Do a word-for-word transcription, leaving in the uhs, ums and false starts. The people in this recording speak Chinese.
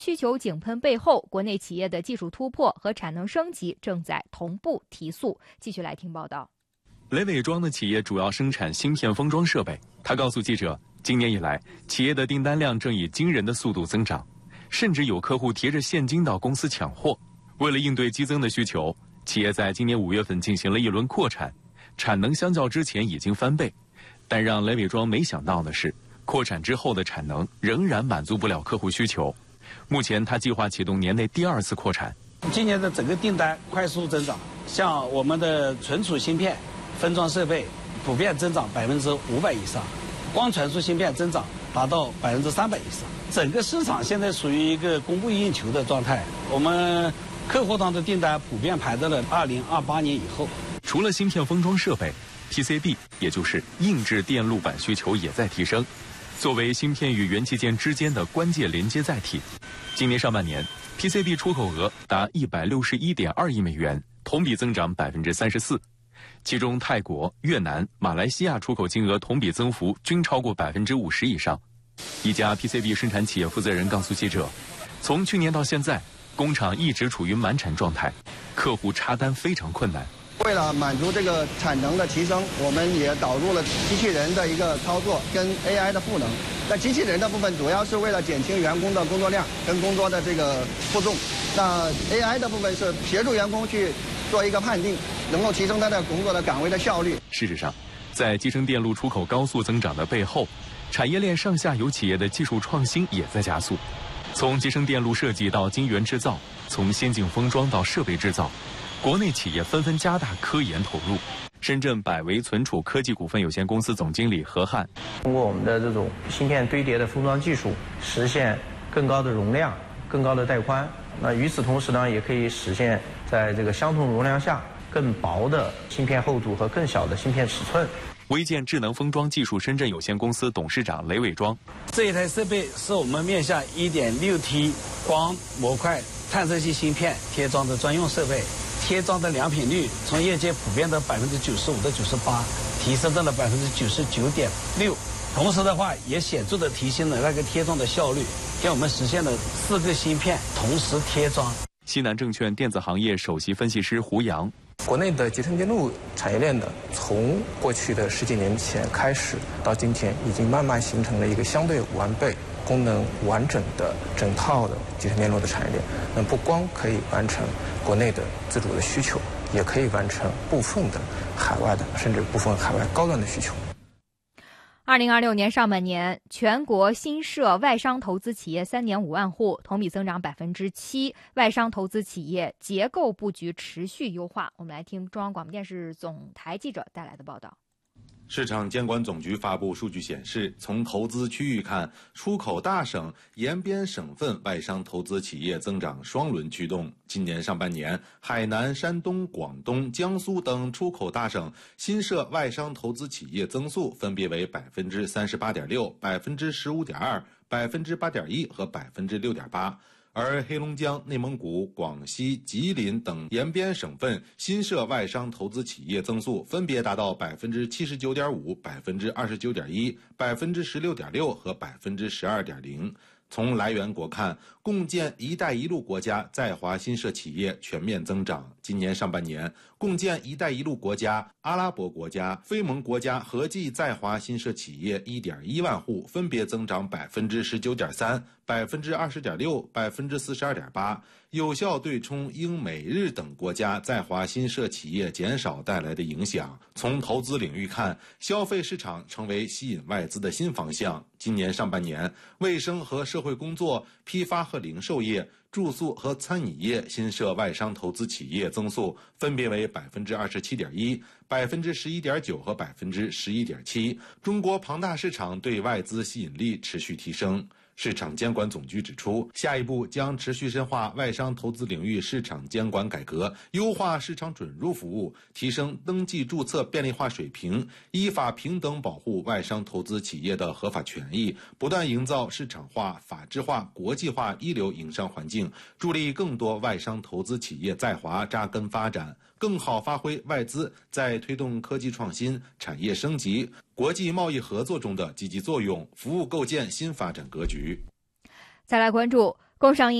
需求井喷背后，国内企业的技术突破和产能升级正在同步提速。继续来听报道。 雷伟庄的企业主要生产芯片封装设备。他告诉记者，今年以来，企业的订单量正以惊人的速度增长，甚至有客户提着现金到公司抢货。为了应对激增的需求，企业在今年五月份进行了一轮扩产，产能相较之前已经翻倍。但让雷伟庄没想到的是，扩产之后的产能仍然满足不了客户需求。目前他计划启动年内第二次扩产。 今年的整个订单快速增长，像我们的存储芯片、分装设备普遍增长百分之五百以上，光传输芯片增长达到百分之三百以上。整个市场现在属于一个供不应求的状态，我们客户端的订单普遍排在了二零二八年以后。 除了芯片封装设备 ，P C B 也就是硬质电路板需求也在提升。作为芯片与元器件之间的关键连接载体，今年上半年 P C B 出口额达一百六十一点二亿美元，同比增长百分之三十四。其中，泰国、越南、马来西亚出口金额同比增幅均超过百分之五十以上。一家 P C B 生产企业负责人告诉记者，从去年到现在，工厂一直处于满产状态，客户插单非常困难。 为了满足这个产能的提升，我们也导入了机器人的一个操作跟 A I 的赋能。那机器人的部分主要是为了减轻员工的工作量跟工作的这个负重，那 A I 的部分是协助员工去做一个判定，能够提升他的工作的岗位的效率。 事实上，在集成电路出口高速增长的背后，产业链上下游企业的技术创新也在加速。从集成电路设计到晶圆制造，从先进封装到设备制造，国内企业纷纷加大科研投入。深圳百维存储科技股份有限公司总经理何汉， 通过我们的这种芯片堆叠的封装技术，实现更高的容量、更高的带宽。那与此同时呢，也可以实现在这个相同容量下更薄的芯片厚度和更小的芯片尺寸。 微建智能封装技术深圳有限公司董事长雷伟庄， 这一台设备是我们面向 一点六 T 光模块探测器芯片贴装的专用设备，贴装的良品率从业界普遍的百分之九十五到九十八，提升到了百分之九十九点六。同时的话，也显著的提升了那个贴装的效率，给我们实现了四个芯片同时贴装。 西南证券电子行业首席分析师胡杨， 国内的集成电路产业链呢，从过去的十几年前开始，到今天已经慢慢形成了一个相对完备、功能完整的整套的集成电路的产业链。那不光可以完成国内的自主的需求，也可以完成部分的海外的，甚至部分海外高端的需求。 二零二六年上半年，全国新设外商投资企业三点五万户，同比增长百分之七。外商投资企业结构布局持续优化。我们来听中央广播电视总台记者带来的报道。 市场监管总局发布数据显示，从投资区域看，出口大省、沿边省份外商投资企业增长双轮驱动。今年上半年，海南、山东、广东、江苏等出口大省新设外商投资企业增速分别为百分之三十八点六、百分之十五点二、百分之八点一和百分之六点八。而黑龙江、内蒙古、广西、吉林等沿边省份新设外商投资企业增速分别达到百分之七十九点五、百分之二十九点一、百分之十六点六和百分之十二点零。从来源国看，共建“一带一路”国家在华新设企业全面增长。今年上半年，共建“一带一路”国家、阿拉伯国家、非盟国家合计在华新设企业一点一万户，分别增长百分之十九点三、百分之二十点六、百分之四十二点八，有效对冲英美日等国家在华新设企业减少带来的影响。从投资领域看，消费市场成为吸引外资的新方向。今年上半年，卫生和社会工作、批发和零售业、住宿和餐饮业新设外商投资企业增速分别为百分之二十七点一、百分之十一点九和百分之十一点七。中国庞大市场对外资吸引力持续提升。市场监管总局指出，下一步将持续深化外商投资领域市场监管改革，优化市场准入服务，提升登记注册便利化水平，依法平等保护外商投资企业的合法权益，不断营造市场化、法治化、国际化一流营商环境，助力更多外商投资企业在华扎根发展，更好发挥外资在推动科技创新、产业升级、国际贸易合作中的积极作用，服务构建新发展格局。 再来关注工商